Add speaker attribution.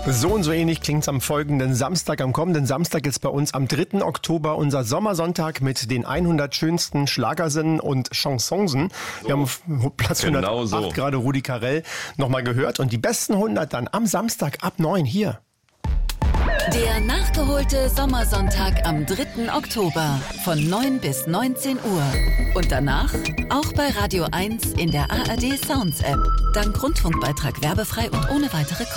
Speaker 1: So und so ähnlich klingt's am folgenden Samstag. Am kommenden Samstag ist bei uns am 3. Oktober unser Sommersonntag mit den 100 schönsten Schlagersinnen und Chansonsen. Wir haben auf Platz 108 gerade Rudi Carrell nochmal gehört. Und die besten 100 dann am Samstag ab 9 hier.
Speaker 2: Der nachgeholte Sommersonntag am 3. Oktober von 9 bis 19 Uhr. Und danach auch bei Radio 1 in der ARD Sounds App. Dank Rundfunkbeitrag werbefrei und ohne weitere Kosten.